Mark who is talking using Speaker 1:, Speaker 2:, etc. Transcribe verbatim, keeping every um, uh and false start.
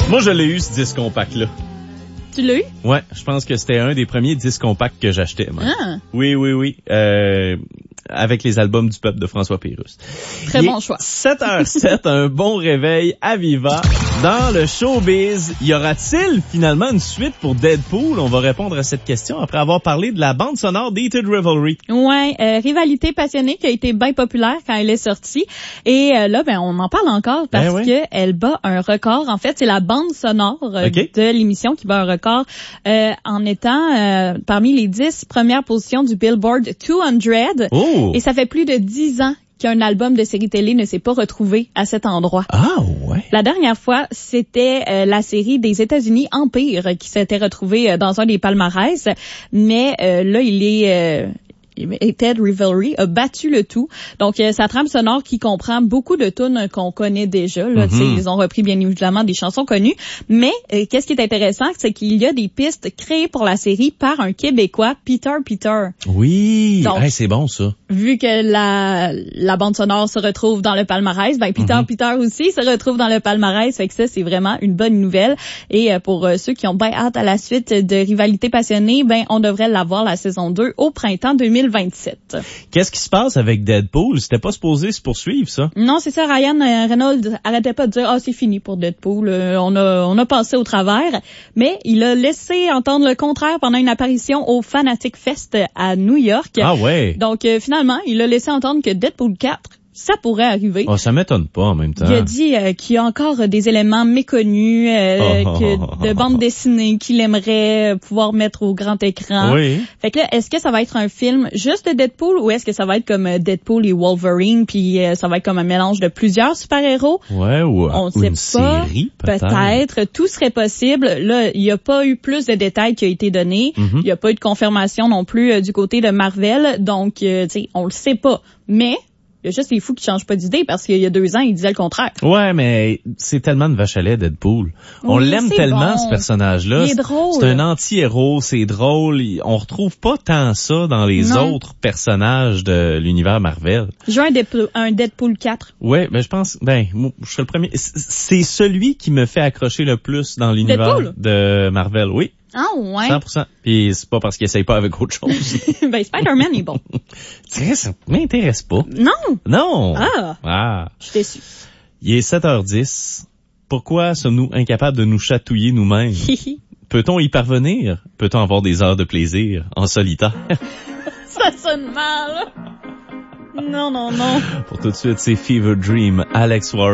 Speaker 1: Moi, je l'ai eu, ce disque compact-là.
Speaker 2: Tu l'as eu?
Speaker 1: Ouais, je pense que c'était un des premiers disques compacts que j'achetais. Moi.
Speaker 2: Ah.
Speaker 1: Oui, oui, oui. Euh, avec les albums du peuple de François Pérusse.
Speaker 2: Très
Speaker 1: Il
Speaker 2: bon
Speaker 1: est
Speaker 2: choix.
Speaker 1: sept heures sept, un bon réveil à Viva. Dans le showbiz, y aura-t-il finalement une suite pour Deadpool? On va répondre à cette question après avoir parlé de la bande sonore d'Heated Revelry.
Speaker 2: Ouais, euh, Rivalité passionnée qui a été bien populaire quand elle est sortie. Et euh, là, ben on en parle encore parce
Speaker 1: ben oui.
Speaker 2: que elle bat un record. En fait, c'est la bande sonore euh,
Speaker 1: okay.
Speaker 2: de l'émission qui bat un record euh, en étant euh, parmi les dix premières positions du Billboard deux cents.
Speaker 1: Oh.
Speaker 2: Et ça fait plus de dix ans qu'un album de série télé ne s'est pas retrouvé à cet endroit.
Speaker 1: Ah ouais.
Speaker 2: La dernière fois, c'était euh, la série des États-Unis Empire qui s'était retrouvée euh, dans un des palmarès, mais euh, là il est euh, Heated Revelry a battu le tout. Donc, euh, sa trame sonore qui comprend beaucoup de tunes qu'on connaît déjà. Là, mm-hmm. Ils ont repris bien évidemment des chansons connues. Mais, euh, qu'est-ce qui est intéressant, c'est qu'il y a des pistes créées pour la série par un Québécois, Peter Peter.
Speaker 1: Oui,
Speaker 2: Donc,
Speaker 1: hey, c'est bon ça.
Speaker 2: Vu que la la bande sonore se retrouve dans le palmarès, ben Peter mm-hmm. Peter aussi se retrouve dans le palmarès. Fait que ça, c'est vraiment une bonne nouvelle. Et euh, pour euh, ceux qui ont bien hâte à la suite de Rivalité passionnée, ben on devrait l'avoir la saison deux au printemps deux mille vingt-sept.
Speaker 1: Qu'est-ce qui se passe avec Deadpool? C'était pas supposé se poursuivre, ça?
Speaker 2: Non, c'est ça. Ryan Reynolds arrêtait pas de dire « Ah, c'est fini pour Deadpool. Euh, on a on a passé au travers. » Mais il a laissé entendre le contraire pendant une apparition au Fanatic Fest à New York.
Speaker 1: Ah ouais?
Speaker 2: Donc, euh, finalement, il a laissé entendre que Deadpool quatre, ça pourrait arriver.
Speaker 1: Oh, ça m'étonne pas en même temps.
Speaker 2: Il a dit euh, qu'il y a encore des éléments méconnus, euh,
Speaker 1: oh,
Speaker 2: que
Speaker 1: oh, oh,
Speaker 2: de bandes dessinées qu'il aimerait pouvoir mettre au grand écran.
Speaker 1: Oui.
Speaker 2: Fait que là, est-ce que ça va être un film juste de Deadpool ou est-ce que ça va être comme Deadpool et Wolverine puis euh, ça va être comme un mélange de plusieurs super-héros?
Speaker 1: Ouais, ou,
Speaker 2: On
Speaker 1: ou
Speaker 2: sait
Speaker 1: une
Speaker 2: pas.
Speaker 1: série, peut-être.
Speaker 2: Peut-être. Tout serait possible. Là, il n'y a pas eu plus de détails qui ont été donnés. Il
Speaker 1: mm-hmm.
Speaker 2: n'y a pas eu de confirmation non plus euh, du côté de Marvel. Donc, euh, tu sais, on le sait pas. Mais il y a juste les fous qui changent pas d'idée parce qu'il y a deux ans, ils disaient le contraire.
Speaker 1: Ouais, mais c'est tellement de vache à lait, Deadpool. On
Speaker 2: oui,
Speaker 1: l'aime tellement,
Speaker 2: bon.
Speaker 1: ce personnage-là.
Speaker 2: Il est drôle.
Speaker 1: C'est un anti-héros, c'est drôle. On retrouve pas tant ça dans les
Speaker 2: non.
Speaker 1: autres personnages de l'univers Marvel.
Speaker 2: Je veux un Deadpool, un Deadpool quatre.
Speaker 1: Ouais, ben je pense, ben, moi, je suis le premier. C'est celui qui me fait accrocher le plus dans l'univers
Speaker 2: Deadpool?
Speaker 1: de Marvel, oui.
Speaker 2: Ah ouais.
Speaker 1: cent pour cent. Puis c'est pas parce qu'il essaye pas avec autre chose.
Speaker 2: Ben Spider-Man est bon.
Speaker 1: Ça m'intéresse pas.
Speaker 2: Non.
Speaker 1: Non.
Speaker 2: Ah.
Speaker 1: Ah.
Speaker 2: Je suis déçue.
Speaker 1: Il est sept heures dix. Pourquoi sommes-nous incapables de nous chatouiller nous-mêmes? Peut-on y parvenir? Peut-on avoir des heures de plaisir en solitaire?
Speaker 2: Ça sonne mal. Non, non, non.
Speaker 1: Pour tout de suite, c'est Fever Dream, Alex Warren.